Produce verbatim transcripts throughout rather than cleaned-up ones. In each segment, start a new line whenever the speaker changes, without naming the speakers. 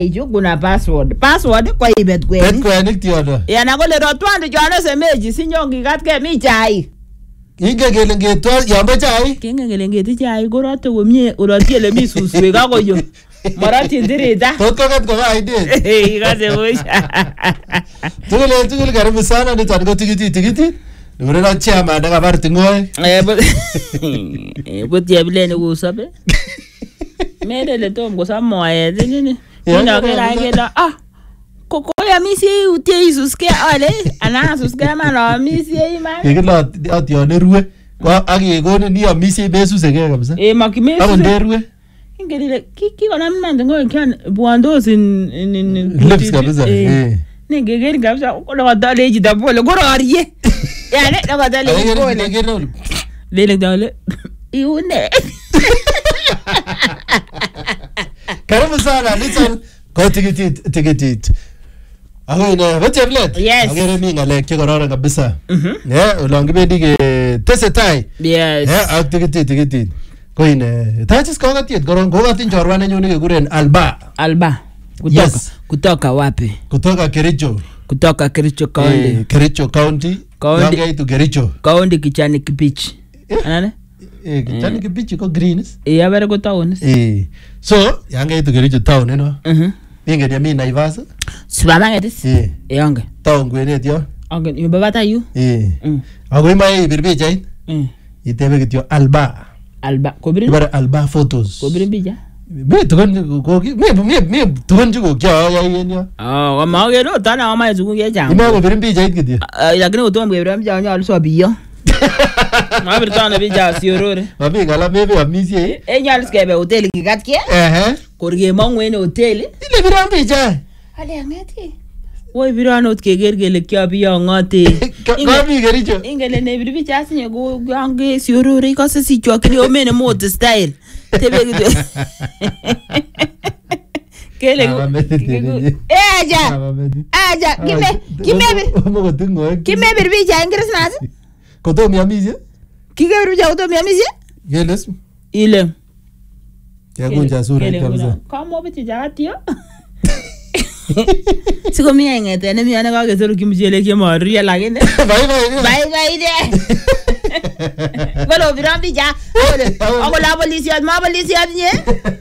Ichu kuna password. Password kwa ibet kweni.
Bet kweni tiondo.
Yana kole rotwando chano semeji sinyongi katke mi chai.
Inge kele ngetwa yambo chai.
Kenge kele ngeti chai korote komie uroti ele mi suswe kakoyo. Marati ndirita.
Toto kat ko aide.
Eh ikase boisha.
Tukule tukule karibu sana ni tango tikiti tikiti. Ngure na chama daga bar tingoy.
Eh but eh but ya bilene kusabe. Mede le tom ko samoe nini. Ina kera kera ah. Koko ya misi utie isuske ale ana suske mana misi ima.
Kekela atione ruwe. Kwa agi gone ni amisi besu sege kabisa.
Eh makimesi.
Ako nderwe.
Ingedile kiki kona mnande ngoe kyan buandos in in
lips kabisa. Eh.
Ningegeri kabisa kono wadale jida pole goro ariye. Ya ne na wadale pole. Lele dale. Iune.
Karibu sana little go tikiti tikiti. Ako ina tablet.
Yes.
Agere mi ngale ke korora kabisa.
Mhm.
Yeah, ulongibendi ke tesetai.
Yes.
Yeah, ak tikiti tikiti. Ko ina tachis ko gatiet koron ko gatin chorwa ne nyone ke kuren Alba.
Alba. Kutoka
Yes.
kutoka wapi?
Kutoka Kericho.
Kutoka Kericho County.
Eh, Kericho County.
County.
Yanga itu Kericho.
County kichani kibichi. Anane?
Eh, kichani kibichi ko greens.
Eh yabere ko town.
Eh. So, yanga itu Kericho town eno.
Mhm.
Inge dia mi Naivas.
Subama ngetis.
Eh.
Yonge.
Town kwenet yo.
Onge yu babata yu.
Eh.
Mm.
Ako imai birbichait.
Mm.
Itebe kityo Alba.
Alba. Kobirin.
Ibare Alba photos.
Kobirin bija.
Me tukon ko me me me tukon jugo kya ya yen yo.
Ah, wa mage no tana wa mai zugu ke jam.
Ima ko birbichait kityo.
Ah, lakini utom ke bram ja nya also biyo. Ma birtana bija siorore.
Mabi ngala mebe amisie.
E nya alske be hotel ki gatke.
Eh.
Korge mangwe ne hotel.
Ile birbichait.
Ale ngati. Woi birano ke gergele kya biyo ngate.
Kabi Kericho.
Ingele ne birbi chasi ne go gange siorore ko se si chokri o mene mot style. Tebe gitu. Kele. Eh aja. Aja, kime kime
Mo ko tingo.
kime birbi cha ingres nas.
Ko to mi amisie.
Kike birbi cha to mi amisi?
Yeles.
Ile.
Ya kunja sura kabisa.
Kamo bichi ja atio. Siko mi ngete ne mi ana ka gesoro kimjele ke maria lakini.
Bye bye.
Bye bye de. Bolo birambi ja. Ako la polisia, ma polisia nye.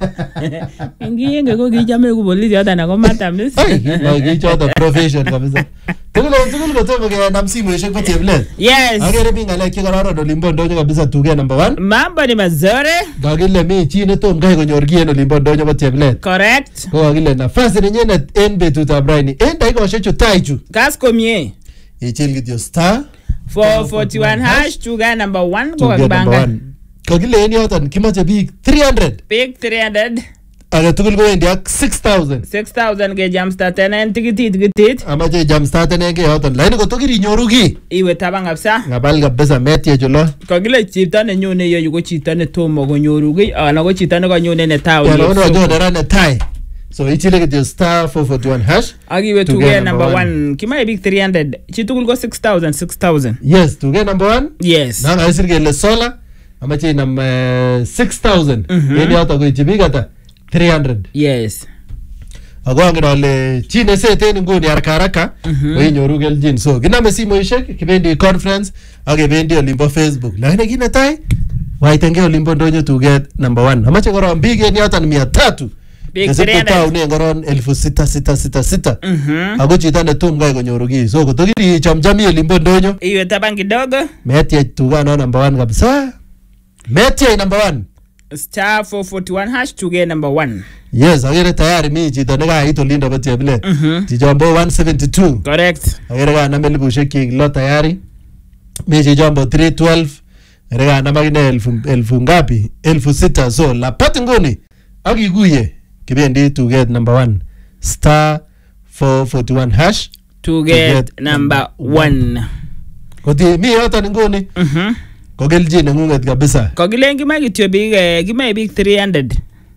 Ngi nge ko kijame ku polisia dana ko matamis.
Ai, ki choto profession kabisa. Tukulo tukulo ko to ke nam simu shek pa tablet.
Yes.
Agere binga le ki gararo do limbo ndonyo kabisa tuge number one.
Mambo ni mazuri.
Gagile mi chi ne tom kai konyor ki eno limbo ndonyo pa tablet.
Correct.
Ko gagile nafasi ni nyene en betut abraini. En dai ko shechu taichu.
Gas komie.
Ichil gidyo star
four forty-one hash tuga number one ko
tuge number
banga.
one. Gagile en yotan kimache big three hundred.
Big three hundred.
Aga tukul ko endi ak six thousand.
six thousand ke jam start ten tikiti tikiti.
Amache jam start ne ke yotan. Laini ko tokiri nyoru ki.
Iwe tabang kapsa.
Ngabal kabisa metie julo.
Kagile chita ne nyone yo yuko chita ne tomo ko nyoru gi ana ko chita ne ko nyone ne tawo.
Ya no no dara ne tai. So ichile ke the star four forty-one hash.
Agi we tuge number one. Kima big three hundred. Chitukul go six thousand six thousand.
Yes, tuge number one.
Yes.
Na ngaisir ke le sola. Amache nam uh, six thousand. Yeni hata ko ichibigata three hundred.
Yes.
Ago angina le chine sete nguni haraka haraka. Wewe nyoru geljin. So kiname simo ishek kibendi conference age bendi olimbo Facebook. Lakini kina tai waitenge olimbo ndonyo tuge number one. Amache koro mbige ni hata mia tatu.
Big three hundred.
Tao ne ngoron elfu sita sita sita sita.
Mhm.
Ago chita ne tum gai konyoru gi. So kutokiri chamjami olimbo ndonyo.
Iwe tabang kidogo.
Metia tuga no number one kabisa. Metia number one.
Star four forty-one hash tuge number one.
Yes, agere tayari mi chito ne ka ito linda batia bile.
Mhm.
Chijombo one seventy-two.
Correct.
Agere ka nameli busheki lo tayari. Mi chijombo three twelve. Agere ka namagine elfu elfu ngapi? Elfu sita. So la pati nguni. Agiguye. Kibendi to get number one. Star four forty-one hash.
To get number one.
Koti mi yoto nguni.
Mhm.
Kogelji ngunget kabisa.
Kogile ngima kityo big ngima big three hundred.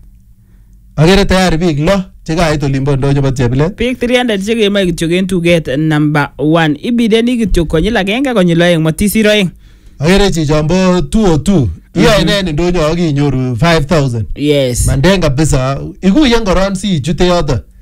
Agere tayari big lo. Chika ito limbo ndonyo batia bile.
Big three hundred chege ma kityo gen to get number one. Ibide ni kityo konyil agenge konyil oeng matisiro oeng.
Agere chijombo two oh two. Iya ine ni ndonyo agi nyoru five thousand.
Yes.
Mandenga kabisa. Igu yang koron si chute yoto.